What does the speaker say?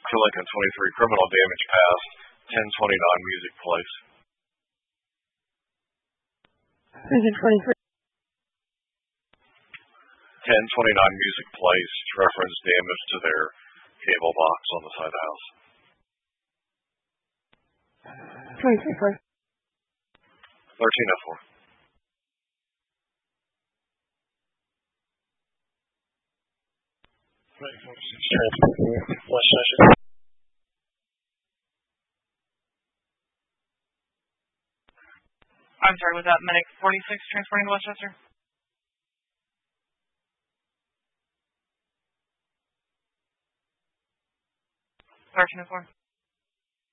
Lincoln 23, criminal damage passed. 1029 music plays. Lincoln 23. 1029 music plays to reference damage to their cable box on the side of the house. 23. 1304. West Session. I'm sorry, was that Medic 46 transporting to Westchester? Searching it for.